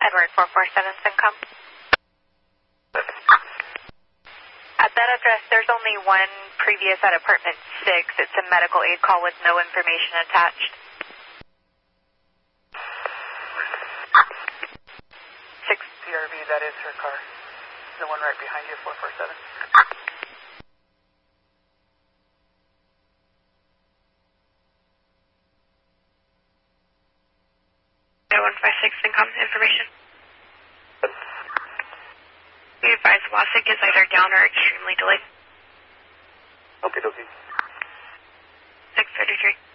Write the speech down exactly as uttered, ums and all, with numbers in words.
Edward four four seven, Syncom. At that address, there's only one previous at apartment six. It's a medical aid call with no information attached. six C R V, that is her car. The one right behind you, four four seven. one five six, Syncom, information. We advise WASIG is either down or extremely delayed. Okay, okay. six thirty-three.